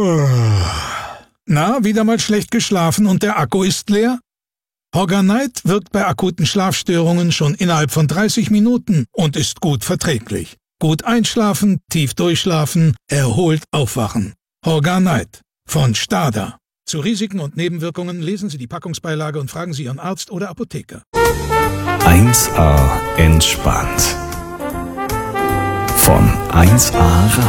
Na, wieder mal schlecht geschlafen und der Akku ist leer? Horganite wirkt bei akuten Schlafstörungen schon innerhalb von 30 Minuten und ist gut verträglich. Gut einschlafen, tief durchschlafen, erholt aufwachen. Horganite von Stada. Zu Risiken und Nebenwirkungen lesen Sie die Packungsbeilage und fragen Sie Ihren Arzt oder Apotheker. 1A entspannt. Von 1A